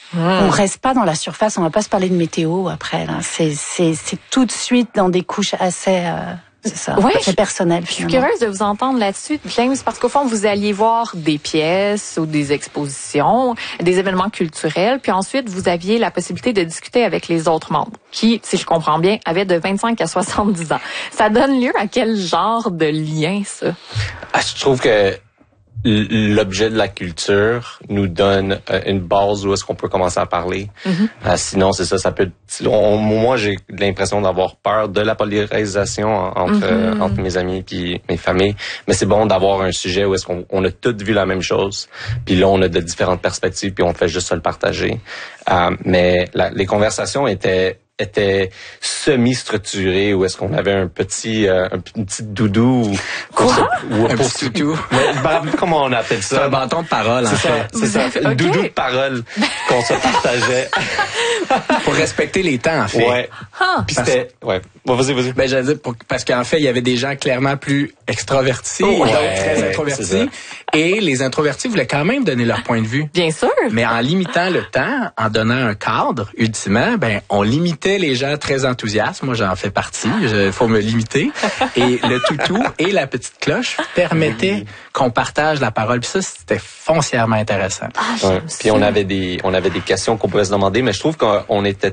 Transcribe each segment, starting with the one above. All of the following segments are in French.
On reste pas dans la surface, on va pas se parler de météo après. Là. C'est tout de suite dans des couches assez... C'est ça, c'est personnel. Je suis curieuse de vous entendre là-dessus, James, parce qu'au fond, vous alliez voir des pièces ou des expositions, des événements culturels, puis ensuite, vous aviez la possibilité de discuter avec les autres membres, qui, si je comprends bien, avaient de 25 à 70 ans. Ça donne lieu à quel genre de lien, ça? Je trouve que l'objet de la culture nous donne une base où est-ce qu'on peut commencer à parler. Sinon, c'est ça peut... moi, j'ai l'impression d'avoir peur de la polarisation entre mes amis et mes familles. Mais c'est bon d'avoir un sujet où est-ce qu'on a tous vu la même chose. Puis là, on a de différentes perspectives puis on fait juste se le partager. Mais les conversations étaient semi-structuré où est-ce qu'on avait un petit doudou un petit toutou. Comment on appelle ça? C'est un bâton de parole, en fait. C'est ça. Un doudou de parole qu'on se partageait. Pour respecter les temps, en fait. Ouais. Puis c'était... Ouais. Bon, vas-y. Ben, j'allais dire, parce qu'en fait, il y avait des gens clairement plus extravertis et d'autres très introvertis. Et les introvertis voulaient quand même donner leur point de vue. Bien sûr. Mais en limitant le temps, en donnant un cadre, ultimement, on limitait les gens très enthousiastes. Moi, j'en fais partie. Il faut me limiter. Et le toutou et la petite cloche permettaient qu'on partage la parole. Puis ça, c'était foncièrement intéressant. Puis on avait des questions qu'on pouvait se demander, mais je trouve qu'on était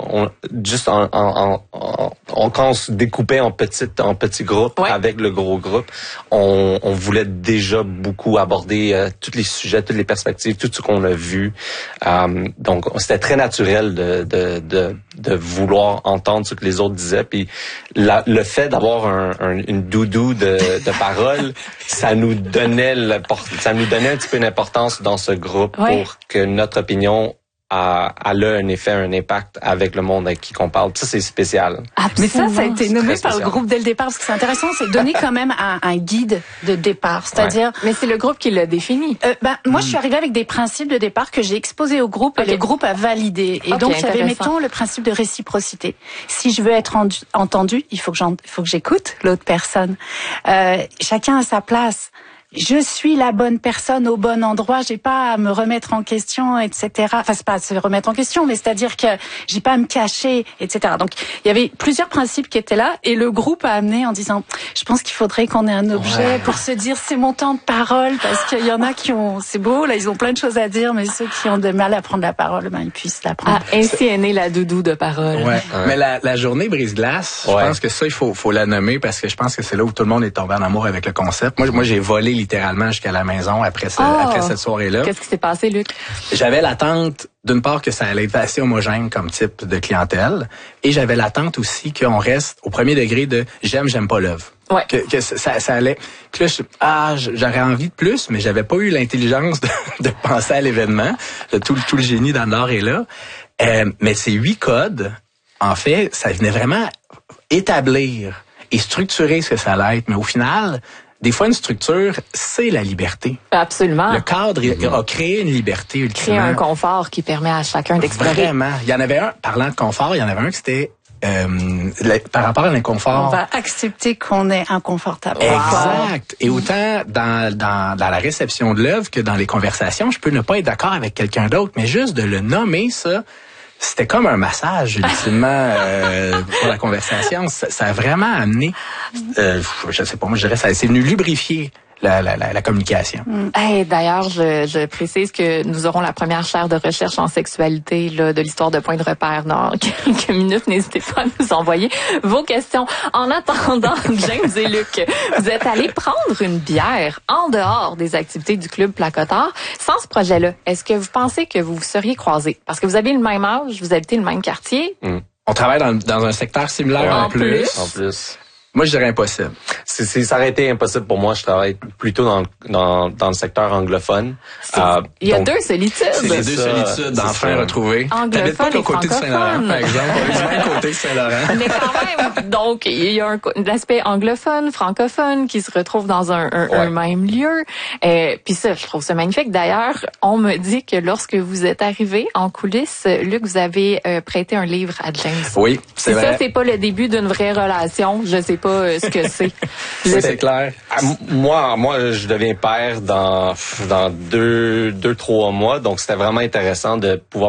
quand on se découpait en petits groupes avec le gros groupe, on voulait déjà beaucoup aborder tous les sujets, toutes les perspectives, tout ce qu'on a vu. Donc c'était très naturel de vouloir entendre ce que les autres disaient. Puis le fait d'avoir une doudou de parole, ça nous donnait un petit peu d'importance dans ce groupe pour que notre opinion a un effet, un impact avec le monde avec qui qu'on parle. Ça, c'est spécial. Absolument. Mais ça a été nommé par le groupe dès le départ. Parce que c'est intéressant, c'est donner quand même un guide de départ. C'est-à-dire... Mais c'est le groupe qui l'a défini. Moi, je suis arrivée avec des principes de départ que j'ai exposés au groupe et le groupe a validé. Et donc, il y avait, mettons, le principe de réciprocité. Si je veux être entendu, il faut que j'écoute l'autre personne. Chacun a sa place. Je suis la bonne personne au bon endroit, j'ai pas à me remettre en question, etc. Enfin, c'est pas à se remettre en question, mais c'est-à-dire que j'ai pas à me cacher, etc. Donc, il y avait plusieurs principes qui étaient là, et le groupe a amené en disant, je pense qu'il faudrait qu'on ait un objet pour se dire c'est mon temps de parole, parce qu'il y en a qui ont, c'est beau, là, ils ont plein de choses à dire, mais ceux qui ont de mal à prendre la parole, ils puissent la prendre. Ainsi est née la doudou de parole. Mais la journée brise-glace, je pense que ça, il faut la nommer, parce que je pense que c'est là où tout le monde est tombé en amour avec le concept. Moi, j'ai volé littéralement jusqu'à la maison après cette soirée-là. Qu'est-ce qui s'est passé, Luc? J'avais l'attente, d'une part, que ça allait être assez homogène comme type de clientèle, et j'avais l'attente aussi qu'on reste au premier degré de j'aime pas l'œuvre. Que ça allait. Puis là, j'aurais envie de plus, mais j'avais pas eu l'intelligence de penser à l'événement. Tout le génie dans l'art est là. Mais ces 8 codes, en fait, ça venait vraiment établir et structurer ce que ça allait être. Mais au final, des fois, une structure, c'est la liberté. Absolument. Le cadre a créé une liberté, ultimement. Créer un confort qui permet à chacun d'explorer. Vraiment. Il y en avait un, parlant de confort, il y en avait un qui c'était par rapport à l'inconfort. On va accepter qu'on est inconfortable. Exact. Et autant dans la réception de l'œuvre que dans les conversations, je peux ne pas être d'accord avec quelqu'un d'autre, mais juste de le nommer, ça, c'était comme un massage, ultimement, pour la conversation. Ça a vraiment amené, je sais pas, moi je dirais, c'est venu lubrifier la communication. D'ailleurs, je précise que nous aurons la première chaire de recherche en sexualité de l'histoire de Point de repère dans quelques minutes. N'hésitez pas à nous envoyer vos questions. En attendant, James et Luc, vous êtes allés prendre une bière en dehors des activités du Club Placotard. Sans ce projet-là, est-ce que vous pensez que vous vous seriez croisés? Parce que vous avez le même âge, vous habitez le même quartier. On travaille dans un secteur similaire en plus. En plus. Moi, je dirais impossible. Ça aurait été impossible pour moi. Je travaille plutôt dans le secteur anglophone. Il y a deux solitudes. C'est les deux solitudes, enfin retrouvées. T'habites pas au côté de Saint-Laurent, par exemple. On est du même côté de Saint-Laurent. Mais quand même, donc, il y a un aspect anglophone, francophone, qui se retrouve dans un même lieu. Puis ça, je trouve ça magnifique. D'ailleurs, on me dit que lorsque vous êtes arrivé en coulisses, Luc, vous avez prêté un livre à James. Oui, c'est vrai. Ça, c'est pas le début d'une vraie relation. Je sais pas ce que c'est. C'est clair. Moi, je deviens père dans 2-3 mois, donc c'était vraiment intéressant de pouvoir